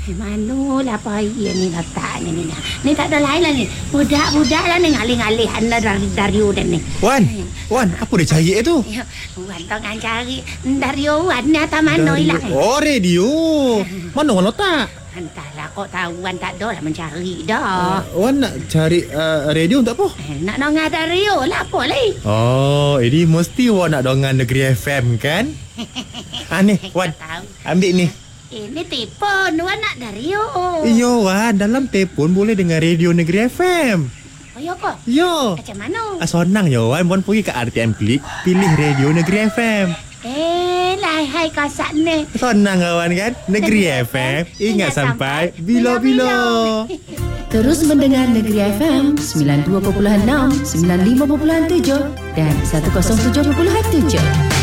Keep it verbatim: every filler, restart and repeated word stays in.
Manolah payah ni letaknya ni. Ni tak ada lain lah ni. Budak-budak lah ni ngalih-ngalih anda dari Dario dan ni. Wan, Wan, apa dia cari tu? Ya, Wan tengah cari Dario Wan ni atas mana hilang. Oh, radio. Mana Wan letak? Entahlah, kok tahu Wan tak ada lah mencari dah. Uh, Wan nak cari uh, radio untuk apa? Eh, nak dengar Dario lah apa lagi. Oh, ini mesti Wan nak dengar Negeri F M kan? Ah ni, Wan. Ambil ni. Ini telefon Wan nak Dario. Yo Wan, dalam telefon boleh dengar radio Negeri F M. Oh ya ke? Yo. Macam mana? Ah, senang yo Wan, Wan pergi ke R T M Klik, pilih radio Negeri F M. Eh, lah hai kasat ni. Senang kawan kan? Negeri F M, ingat sampai bila-bila. Terus mendengar Negeri F M sembilan puluh dua perpuluhan enam, sembilan puluh lima perpuluhan tujuh dan seratus tujuh perpuluhan tujuh.